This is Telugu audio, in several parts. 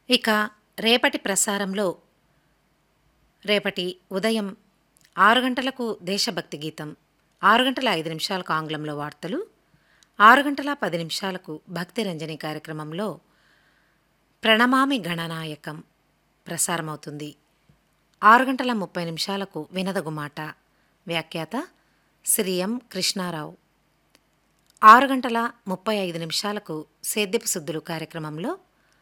ఇక రేపటి ప్రసారంలో రేపటి ఉదయం 6 గంటలకు దేశభక్తి గీతం, 6 గంటల 5 నిమిషాలకు ఆంగ్లంలో వార్తలు, 6 గంటల 10 నిమిషాలకు భక్తి రంజని కార్యక్రమంలో ప్రణమామి గణనాయకం ప్రసారమవుతుంది. 6 గంటల 30 నిమిషాలకు వినదగుమాట, వ్యాఖ్యాత శ్రీ ఎం కృష్ణారావు. 6 గంటల 35 నిమిషాలకు సేద్యపు సుద్దులు కార్యక్రమంలో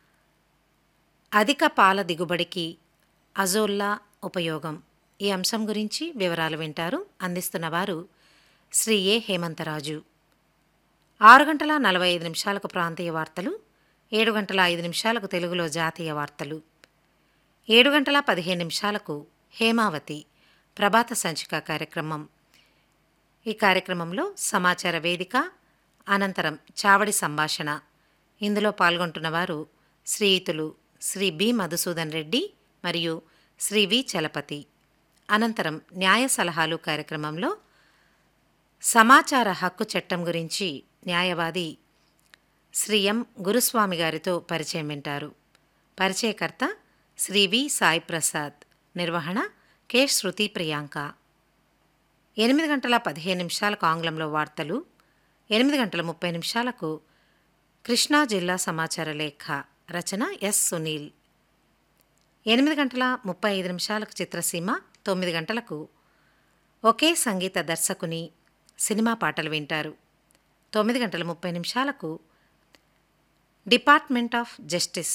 అధిక పాల దిగుబడికి అజోల్లా ఉపయోగం, ఈ అంశం గురించి వివరాలు వింటారు. అందిస్తున్నవారు శ్రీ ఏ హేమంతరాజు. 6 గంటల 45 నిమిషాలకు ప్రాంతీయ వార్తలు, 7 గంటల 5 నిమిషాలకు తెలుగులో జాతీయ వార్తలు, 7 గంటల 15 నిమిషాలకు హేమావతి ప్రభాత సంచిక కార్యక్రమం. ఈ కార్యక్రమంలో సమాచార వేదిక, అనంతరం చావడి సంభాషణ. ఇందులో పాల్గొంటున్నవారు శ్రీయుతులు శ్రీ బి మధుసూదన్ రెడ్డి మరియు శ్రీ వి చలపతి. అనంతరం న్యాయ సలహాలు కార్యక్రమంలో సమాచార హక్కు చట్టం గురించి న్యాయవాది శ్రీ ఎం గురుస్వామి గారితో పరిచయం వింటారు. పరిచయకర్త శ్రీ వి సాయి ప్రసాద్. నిర్వహణ కె శృతి ప్రియాంక. 8 గంటల 15 నిమిషాలకు ఆంగ్లంలో వార్తలు, 8 గంటల 30 నిమిషాలకు కృష్ణా జిల్లా సమాచార లేఖ, రచన ఎస్ సునీల్. 8 గంటల 35 నిమిషాలకు చిత్రసీమ, 9 గంటలకు ఒకే సంగీత దర్శకుని సినిమా పాటలు వింటారు. 9 గంటల 30 నిమిషాలకు డిపార్ట్మెంట్ ఆఫ్ జస్టిస్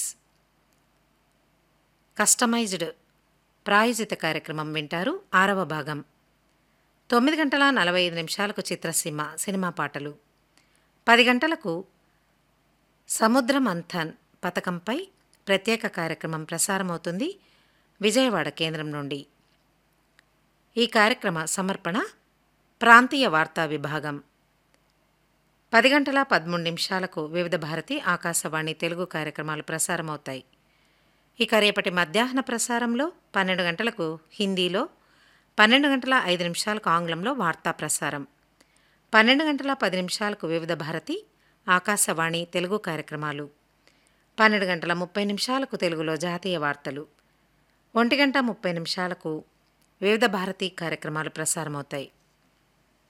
కస్టమైజ్డ్ ప్రాయోజిత కార్యక్రమం వింటారు, 6వ భాగం. 9 గంటల 45 నిమిషాలకు చిత్రసీమ సినిమా పాటలు. 10 గంటలకు సముద్ర మంథన్ పథకంపై ప్రత్యేక కార్యక్రమం ప్రసారమవుతుంది విజయవాడ కేంద్రం నుండి. ఈ కార్యక్రమ సమర్పణ ప్రాంతీయ వార్తా విభాగం. 10 గంటల 13 నిమిషాలకు వివిధ భారతి ఆకాశవాణి తెలుగు కార్యక్రమాలు ప్రసారమవుతాయి. ఇక రేపటి మధ్యాహ్న ప్రసారంలో 12 గంటలకు హిందీలో, 12 గంటల 5 నిమిషాలకు ఆంగ్లంలో వార్తా ప్రసారం, 12 గంటల 10 నిమిషాలకు వివిధ భారతి ఆకాశవాణి తెలుగు కార్యక్రమాలు, 12 గంటల 30 నిమిషాలకు తెలుగులో జాతీయ వార్తలు, 1 గంట 30 నిమిషాలకు వివిధ భారతి కార్యక్రమాలు ప్రసారమవుతాయి.